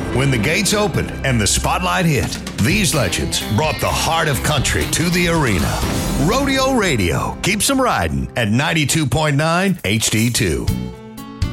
When the gates opened and the spotlight hit, these legends brought the heart of country to the arena. Rodeo Radio keeps them riding at 92.9 HD2.